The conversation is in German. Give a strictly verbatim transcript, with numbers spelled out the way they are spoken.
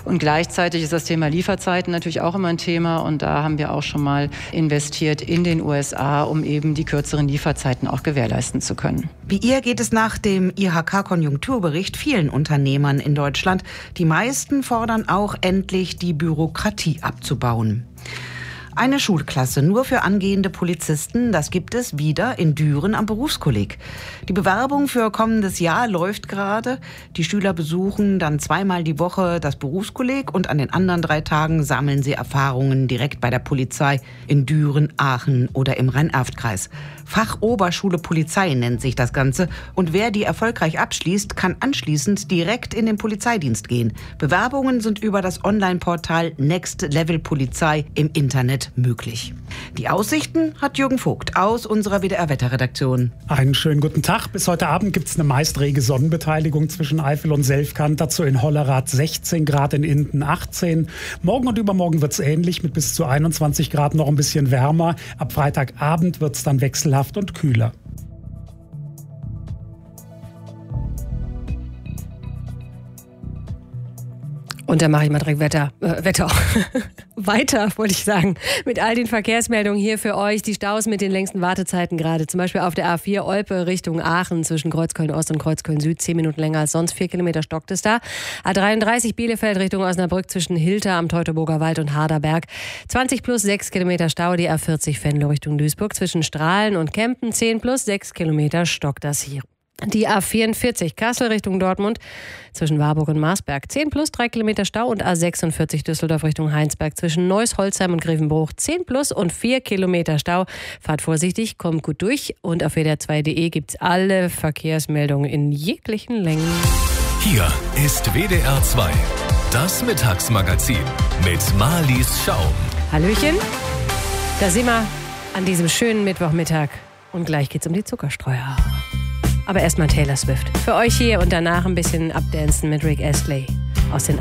Und gleichzeitig ist das Thema Lieferzeiten natürlich auch immer ein Thema. Und da haben wir auch schon mal investiert in den U S A, um eben die kürzeren Lieferzeiten auch gewährleisten zu können. Wie ihr geht es nach dem I H K-Konjunkturbericht vielen Unternehmern in Deutschland. Die meisten fordern auch endlich, die Bürokratie abzubauen. Eine Schulklasse nur für angehende Polizisten, das gibt es wieder in Düren am Berufskolleg. Die Bewerbung für kommendes Jahr läuft gerade. Die Schüler besuchen dann zweimal die Woche das Berufskolleg und an den anderen drei Tagen sammeln sie Erfahrungen direkt bei der Polizei in Düren, Aachen oder im Rhein-Erft-Kreis. Fachoberschule Polizei nennt sich das Ganze und wer die erfolgreich abschließt, kann anschließend direkt in den Polizeidienst gehen. Bewerbungen sind über das Online-Portal Next Level Polizei im Internet möglich. Die Aussichten hat Jürgen Vogt aus unserer W D R-Wetterredaktion. Einen schönen guten Tag. Bis heute Abend gibt es eine meist rege Sonnenbeteiligung zwischen Eifel und Selfkant. Dazu in Hollerath sechzehn Grad, in Minden achtzehn. Morgen und übermorgen wird es ähnlich mit bis zu einundzwanzig Grad, noch ein bisschen wärmer. Ab Freitagabend wird es dann wechselhaft und kühler. Und dann mache ich mal direkt Wetter, äh, Wetter weiter, wollte ich sagen, mit all den Verkehrsmeldungen hier für euch. Die Staus mit den längsten Wartezeiten gerade, zum Beispiel auf der A vier Olpe Richtung Aachen zwischen Kreuzköln-Ost und Kreuzköln-Süd, zehn Minuten länger als sonst, vier Kilometer stockt es da. A dreiunddreißig Bielefeld Richtung Osnabrück zwischen Hilter am Teutoburger Wald und Harderberg, zwanzig plus sechs Kilometer Stau. Die A vierzig Venlo Richtung Duisburg zwischen Strahlen und Kempen, zehn plus sechs Kilometer stockt das hier. Die A vierundvierzig Kassel Richtung Dortmund zwischen Warburg und Marsberg, zehn plus drei Kilometer Stau und A sechsundvierzig Düsseldorf Richtung Heinsberg zwischen Neuss, Holzheim und Grevenbruch, zehn plus und vier Kilometer Stau. Fahrt vorsichtig, kommt gut durch und auf W D R zwei punkt de gibt's alle Verkehrsmeldungen in jeglichen Längen. Hier ist W D R zwei, das Mittagsmagazin mit Marlies Schaum. Hallöchen, da sind wir an diesem schönen Mittwochmittag und gleich geht's um die Zuckerstreuer. Aber erstmal Taylor Swift. Für euch hier und danach ein bisschen Updancen mit Rick Astley aus den